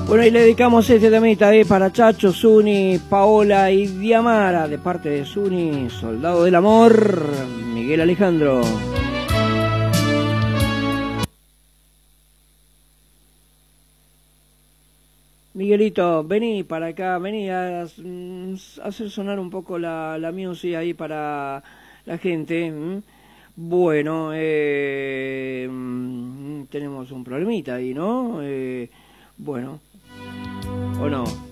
Bueno, y le dedicamos este temita para Chacho, Zuni, Paola y Diamara, de parte de Zuni, Soldado del Amor, Miguel Alejandro. Miguelito, vení para acá, vení a hacer sonar un poco la music ahí para la gente. Bueno, tenemos un problemita ahí, ¿no? Bueno, ¿o no?